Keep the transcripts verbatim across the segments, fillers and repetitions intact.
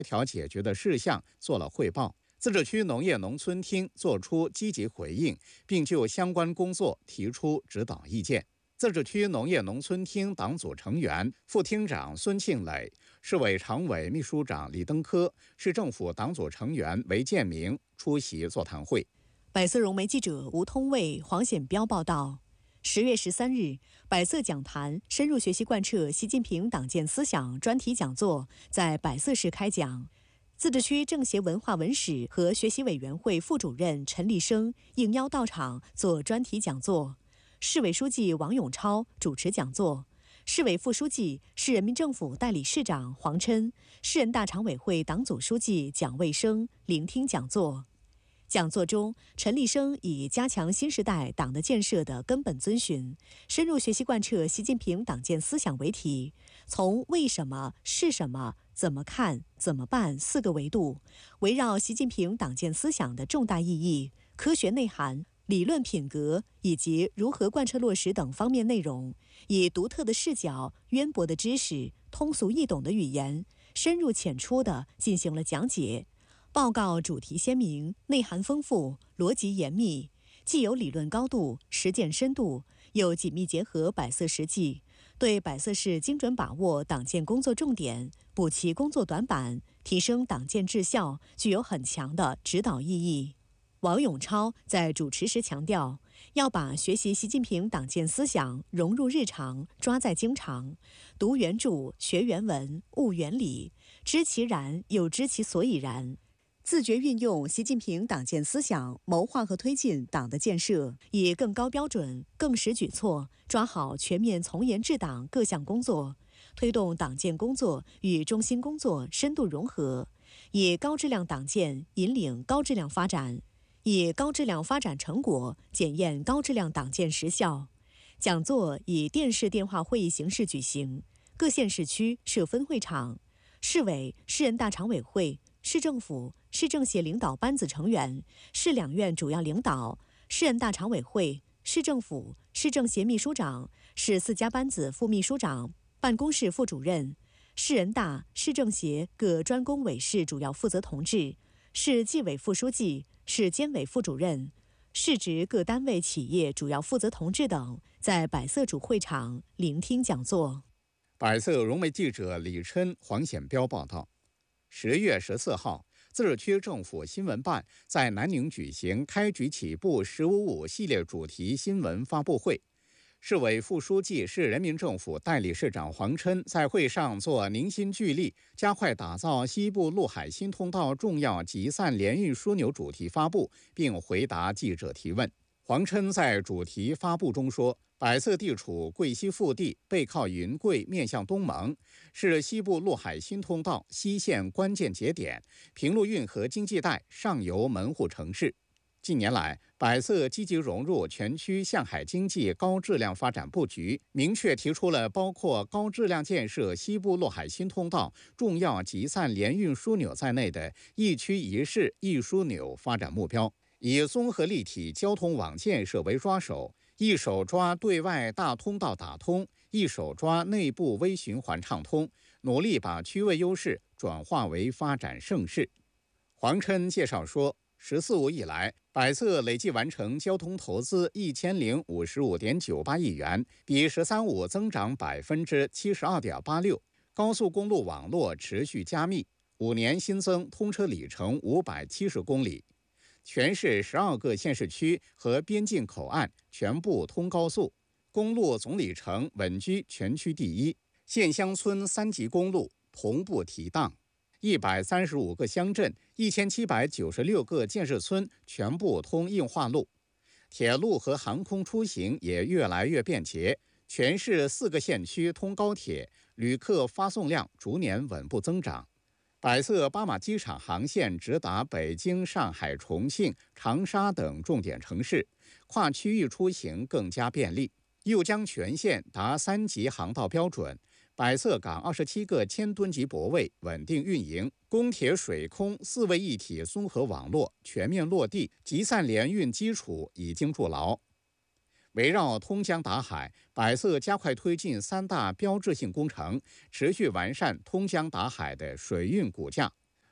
调解决的事项做了汇报。自治区农业农村厅作出积极回应，并就相关工作提出指导意见。自治区农业农村厅党组成员、副厅长孙庆磊、市委常委秘书长李登科、市政府党组成员韦建明出席座谈会。 百色融媒记者吴通卫、黄显彪报道。十月十三日，百色讲坛深入学习贯彻习近平党建思想专题讲座在百色市开讲。自治区政协文化文史和学习委员会副主任陈立生应邀到场做专题讲座，市委书记王永超主持讲座，市委副书记、市人民政府代理市长黄琛、市人大常委会党组书记蒋卫生聆听讲座。讲座中，陈立生以加强新时代党的建设的根本遵循，深入学习贯彻习近平党建思想为题，从为什么、是什么、怎么看、怎么办四个维度，围绕习近平党建思想的重大意义、科学内涵、理论品格以及如何贯彻落实等方面内容，以独特的视角、渊博的知识、通俗易懂的语言，深入浅出地进行了讲解。报告主题鲜明，内涵丰富，逻辑严密，既有理论高度、实践深度，又紧密结合百色实际，对百色市精准把握党建工作重点，补齐工作短板，提升党建质效，具有很强的指导意义。王永超在主持时强调，要把学习习近平党建思想融入日常，抓在经常，读原著、学原文、悟原理，知其然又知其所以然。自觉运用习近平党建思想，谋划和推进党的建设，以更高标准、更实举措，抓好全面从严治党各项工作，推动党建工作与中心工作深度融合，以高质量党建引领高质量发展，以高质量发展成果检验高质量党建实效。讲座以电视电话会议形式举行，各县市区设分会场，市委、市人大常委会、市政府、市政协领导班子成员、市两院主要领导、市人大常委会、市政府、市政协秘书长、市四家班子副秘书长、办公室副主任、市人大、市政协各专工委事主要负责同志、市纪委副书记、市监委副主任、市直各单位企业主要负责同志等，在百色主会场聆听讲座。 百色融媒记者李琛、黄显彪报道。十月十四号，自治区政府新闻办在南宁举行开局起步“十五五”系列主题新闻发布会。市委副书记、市人民政府代理市长黄琛在会上作凝心聚力，加快打造西部陆海新通道重要集散联运枢纽主题发布，并回答记者提问。黄琛在主题发布中说，百色地处桂西腹地，背靠云贵，面向东盟，是西部陆海新通道西线关键节点，平陆运河经济带上游门户城市。近年来，百色积极融入全区向海经济高质量发展布局，明确提出了包括高质量建设西部陆海新通道重要集散联运枢纽在内的一区一市一枢纽发展目标，以综合立体交通网建设为抓手，一手抓对外大通道打通，一手抓内部微循环畅通，努力把区位优势转化为发展盛世。黄琛介绍说，十四五以来，百色累计完成交通投资一千零五十五点九八亿元，比十三五增长百分之七十二点八六。高速公路网络持续加密，五年新增通车里程五百七十公里。全市十二个县市区和边境口岸全部通高速，公路总里程稳居全区第一。县乡村三级公路同步提档，一百三十五个乡镇、一千七百九十六个建设村全部通硬化路。铁路和航空出行也越来越便捷，全市四个县区通高铁，旅客发送量逐年稳步增长。百色巴马机场航线直达北京、上海、重庆、长沙等重点城市，跨区域出行更加便利。又将全线达三级航道标准，百色港二十七个千吨级泊位稳定运营，公铁水空四位一体综合网络全面落地，集散联运基础已经筑牢。围绕通江达海，百色加快推进三大标志性工程，持续完善通江达海的水运骨架。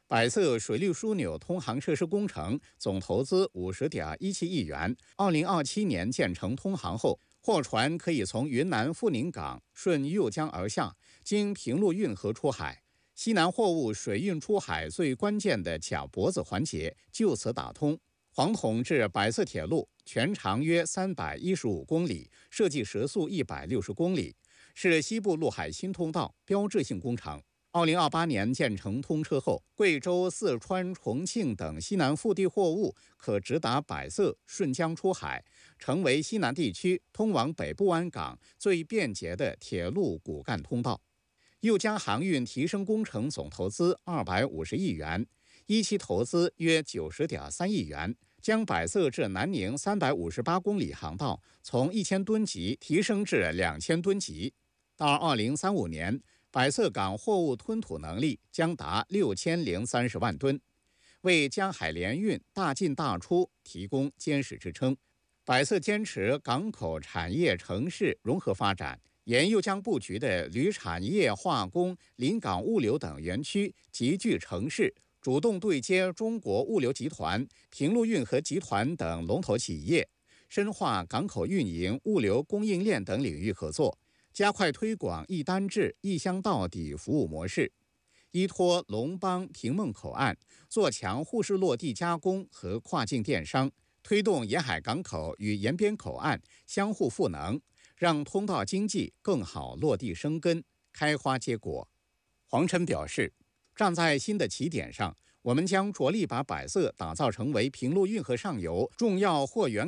百色水利枢纽通航设施工程总投资五十点一七亿元，二零二七年建成通航后，货船可以从云南富宁港顺右江而下，经平陆运河出海。西南货物水运出海最关键的卡脖子环节就此打通。黄统至百色铁路全长约三百一十五公里，设计时速一百六十公里，是西部陆海新通道标志性工程。二零二八年建成通车后，贵州、四川、重庆等西南腹地货物可直达百色，顺江出海，成为西南地区通往北部湾港最便捷的铁路骨干通道。右江航运提升工程总投资二百五十亿元，一期投资约九十点三亿元，将百色至南宁三百五十八公里航道从一千吨级提升至两千吨级。到二零三五年，百色港货物吞吐能力将达六千零三十万吨，为江海联运大进大出提供坚实支撑。百色坚持港口产业城市融合发展，沿右江布局的铝产业、化工、临港物流等园区集聚城市，主动对接中国物流集团、平陆运河集团等龙头企业，深化港口运营、物流供应链等领域合作，加快推广一单制、一箱到底服务模式，依托龙邦、平孟口岸，做强沪市落地加工和跨境电商，推动沿海港口与沿边口岸相互赋能，让通道经济更好落地生根、开花结果。黄琛表示，站在新的起点上，我们将着力把百色打造成为平陆运河上游重要货源